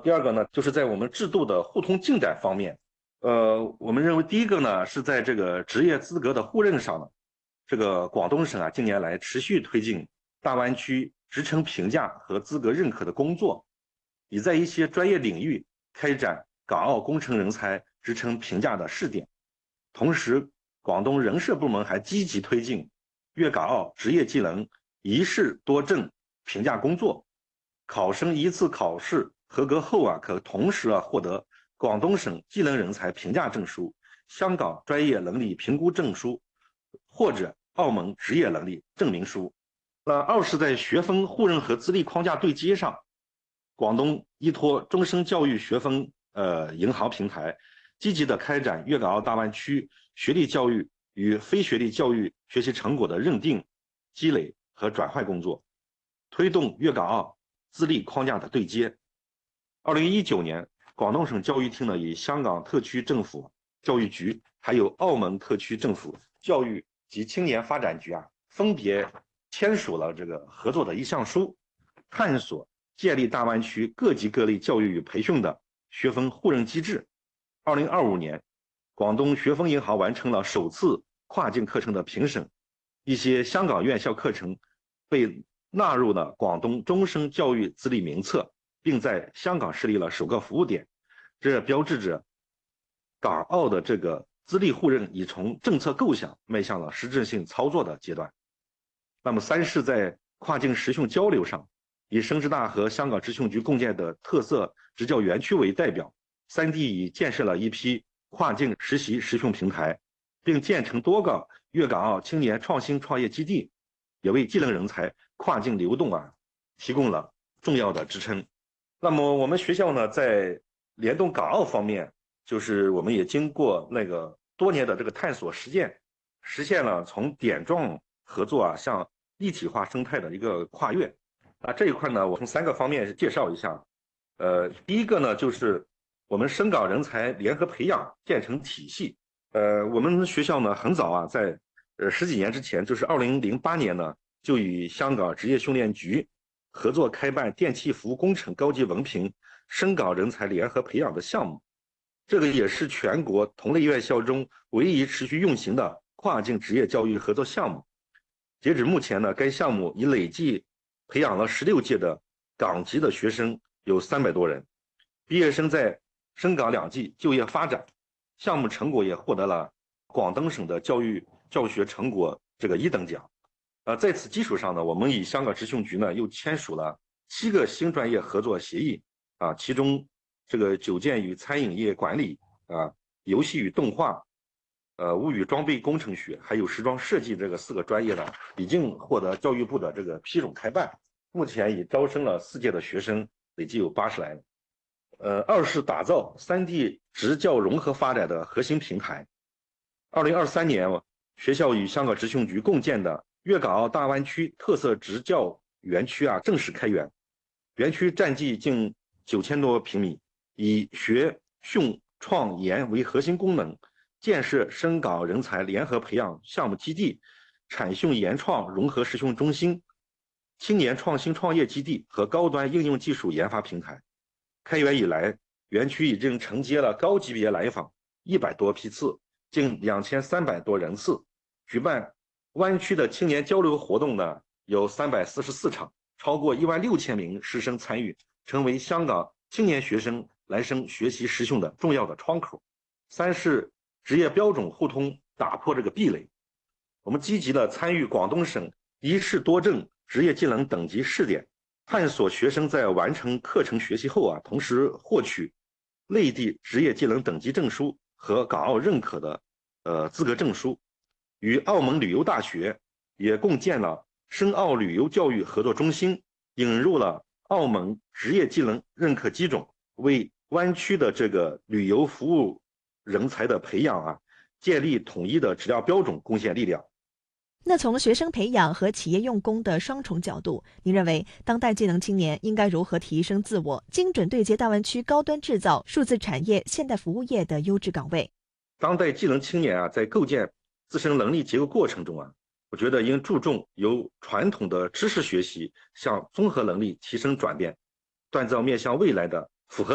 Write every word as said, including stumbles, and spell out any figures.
第二个呢，就是在我们制度的互通进展方面，呃，我们认为第一个呢是在这个职业资格的互认上呢，这个广东省啊近年来持续推进大湾区职称评价和资格认可的工作，已在一些专业领域开展港澳工程人才职称评价的试点。同时，广东人社部门还积极推进粤港澳职业技能一试多证评价工作，考生一次考试合格后啊，可同时啊获得广东省技能人才评价证书、香港专业能力评估证书或者澳门职业能力证明书。那二是在学分互认和资历框架对接上，广东依托终身教育学分呃银行平台，积极的开展粤港澳大湾区学历教育与非学历教育学习成果的认定、积累和转换工作，推动粤港澳资历框架的对接。二零一九年，广东省教育厅呢，与香港特区政府教育局还有澳门特区政府教育及青年发展局啊，分别签署了这个合作的意向书，探索建立大湾区各级各类教育与培训的学分互认机制。二零二五年，广东学分银行完成了首次跨境课程的评审，一些香港院校课程被纳入了广东终身教育资历名册，并在香港设立了首个服务点，这标志着港澳的这个资历互认已从政策构想迈向了实质性操作的阶段。那么三是在跨境实训交流上，以深师大和香港职训局共建的特色职教园区为代表，三地已建设了一批跨境实习实训平台，并建成多个粤港澳青年创新创业基地，也为技能人才跨境流动啊提供了重要的支撑。那么我们学校呢，在联动港澳方面，就是我们也经过那个多年的这个探索实践，实现了从点状合作啊向立体化生态的一个跨越。啊，这一块呢，我从三个方面介绍一下。呃，第一个呢，就是我们深港人才联合培养建成体系。呃，我们学校呢很早啊，在呃十几年之前，就是二零零八年呢，就与香港职业训练局合作开办电气服务工程高级文凭深港人才联合培养的项目。这个也是全国同类院校中唯一持续运行的跨境职业教育合作项目。截止目前呢，该项目已累计培养了十六届的港籍的学生，有三百多人，毕业生在深港两地就业发展，项目成果也获得了广东省的教育教学成果这个一等奖。呃，在此基础上呢，我们与香港职训局呢又签署了七个新专业合作协议啊，其中这个酒店与餐饮业管理啊，游戏与动画，呃，物与装备工程学，还有时装设计这个四个专业呢，已经获得教育部的这个批准开办，目前已招生了四届的学生，累计有八十来人。呃，二是打造三地职教融合发展的核心平台。二零二三年，学校与香港职训局共建的粤港澳大湾区特色职教园区啊正式开园，园区占地近九千多平米，以学训创研为核心功能，建设深港人才联合培养项目基地、产训研创融合实训中心、青年创新创业基地和高端应用技术研发平台。开园以来，园区已经承接了高级别来访一百多批次，近两千三百多人次，举办湾区的青年交流活动呢有三百四十四场，超过一万六千名师生参与，成为香港青年学生来生学习实训的重要的窗口。三是职业标准互通，打破这个壁垒。我们积极的参与广东省一试多证职业技能等级试点，探索学生在完成课程学习后啊，同时获取内地职业技能等级证书和港澳认可的呃资格证书。与澳门旅游大学也共建了深澳旅游教育合作中心，引入了澳门职业技能认可基准，为湾区的这个旅游服务人才的培养啊，建立统一的质量标准贡献力量。 那从学生培养和企业用工的双重角度，您认为当代技能青年应该如何提升自我，精准对接大湾区高端制造、数字产业、现代服务业的优质岗位？ 当代技能青年啊，在构建自身能力结构过程中啊，我觉得应注重由传统的知识学习向综合能力提升转变，锻造面向未来的